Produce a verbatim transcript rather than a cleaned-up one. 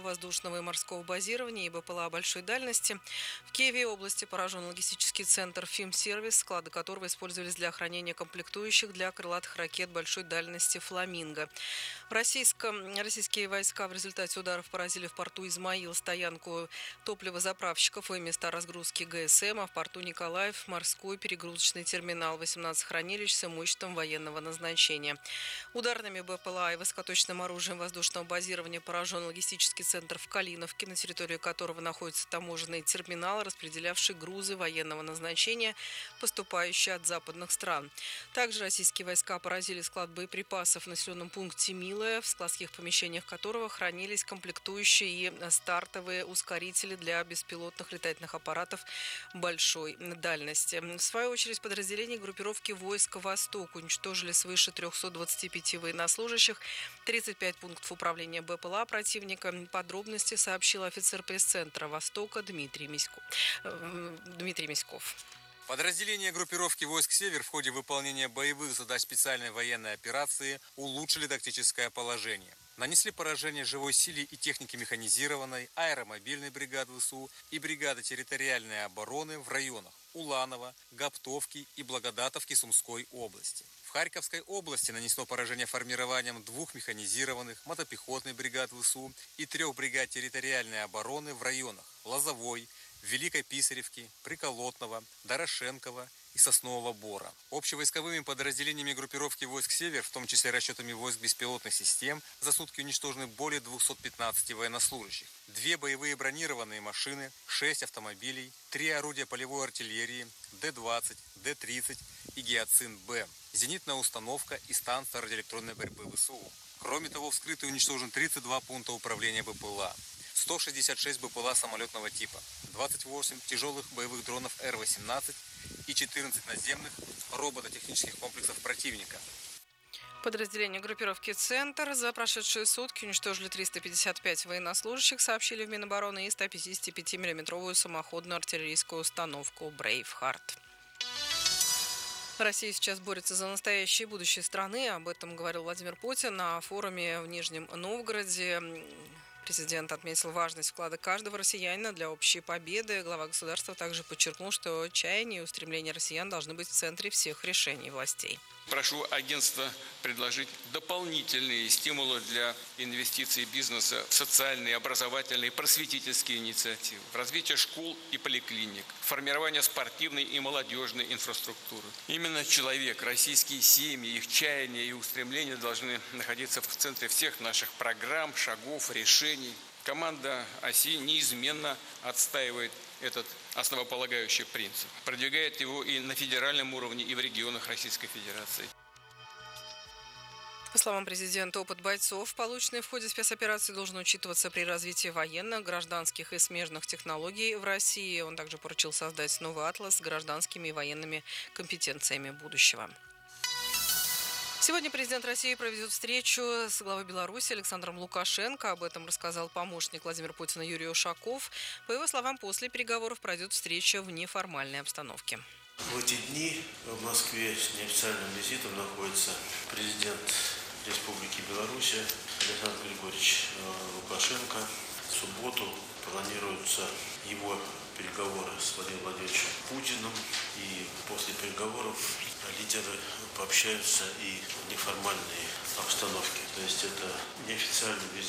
воздушного и морского базирования и БПЛА большой дальности. В Киеве и области поражен логистический центр «Фимсервис», склады которого использовались для хранения комплектующих для крылатых ракет большой дальности «Фламинго». В российском, российские войска в результате ударов поразили в порту Измаил стоянку топливозаправщиков и места разгрузки ГСМ, а в порту Николаев морской перегрузочный терминал, восемнадцать хранилищ с имуществом военного назначения. Ударными БПЛА и высокоточным оружием воздушного базирования поражен логистический центр в Калиновке, на территории которого находится таможенный терминал, распределявший грузы военного назначения, поступающие от западных стран. Также российские войска поразили склад боеприпасов в населенном пункте Милое, в складских помещениях которого хранились комплектующие и стартовые ускорители для беспилотных летательных аппаратов большой дальности. В свою очередь, подразделения группировки войск «Восток» уничтожили свыше трёхсот двадцати пяти военнослужащих, тридцать пять пунктов управления БПЛА противника. Подробности сообщил офицер пресс-центра «Востока» Дмитрий Миськов. Дмитрий Миськов. Подразделения группировки войск «Север» в ходе выполнения боевых задач специальной военной операции улучшили тактическое положение. Нанесли поражение живой силе и технике механизированной, аэромобильной бригады ВСУ и бригады территориальной обороны в районах Уланова, Гоптовки и Благодатовки Сумской области. В Харьковской области нанесло поражение формированием двух механизированных мотопехотных бригад ВСУ и трех бригад территориальной обороны в районах Лозовой, Великой Писаревки, Приколотного, Дорошенкова и Соснового Бора. Общевойсковыми подразделениями группировки войск «Север», в том числе расчетами войск беспилотных систем, за сутки уничтожены более двухсот пятнадцати военнослужащих. Две боевые бронированные машины, шесть автомобилей, три орудия полевой артиллерии, Д двадцать, Д тридцать и Гиацинт-Б, зенитная установка и станция радиоэлектронной борьбы ВСУ. Кроме того, вскрыты и уничтожены тридцать два пункта управления БПЛА, сто шестьдесят шесть БПЛА самолетного типа, двадцать восемь тяжелых боевых дронов Р восемнадцать и четырнадцать наземных робототехнических комплексов противника. Подразделения группировки «Центр» за прошедшие сутки уничтожили триста пятьдесят пять военнослужащих, сообщили в Минобороны, и сто пятьдесят пяти миллиметровую самоходную артиллерийскую установку «Брейвхард». Россия сейчас борется за настоящее и будущее страны. Об этом говорил Владимир Путин на форуме в Нижнем Новгороде. Президент отметил важность вклада каждого россиянина для общей победы. Глава государства также подчеркнул, что чаяния и устремления россиян должны быть в центре всех решений властей. Прошу агентство предложить дополнительные стимулы для инвестиций бизнеса в социальные, образовательные, просветительские инициативы, в развитие школ и поликлиник, формирование спортивной и молодежной инфраструктуры. Именно человек, российские семьи, их чаяния и устремления должны находиться в центре всех наших программ, шагов, решений. Команда ОСИ неизменно отстаивает этот основополагающий принцип, продвигает его и на федеральном уровне, и в регионах Российской Федерации. По словам президента, опыт бойцов, полученный в ходе спецоперации, должен учитываться при развитии военных, гражданских и смежных технологий в России. Он также поручил создать новый атлас с гражданскими и военными компетенциями будущего. Сегодня президент России проведет встречу с главой Беларуси Александром Лукашенко. Об этом рассказал помощник Владимира Путина Юрий Ушаков. По его словам, после переговоров пройдет встреча в неформальной обстановке. В эти дни в Москве с неофициальным визитом находится президент Республики Беларусь Александр Григорьевич Лукашенко. В субботу планируются его переговоры с Владимиром Владимировичем Путиным. И после переговоров лидеры пообщаются и в неформальной обстановке. То есть это неофициальный визит.